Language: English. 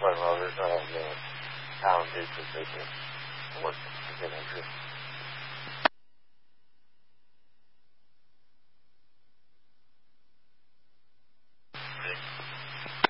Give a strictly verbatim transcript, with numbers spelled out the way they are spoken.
外包的呃那个talented position work 这些同事。